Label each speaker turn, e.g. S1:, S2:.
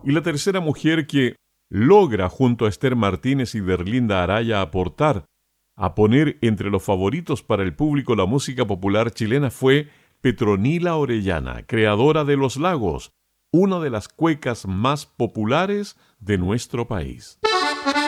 S1: Y la tercera mujer que logra junto a Esther Martínez y Derlinda Araya aportar a poner entre los favoritos para el público la música popular chilena fue Petronila Orellana, creadora de Los Lagos, una de las cuecas más populares de nuestro país.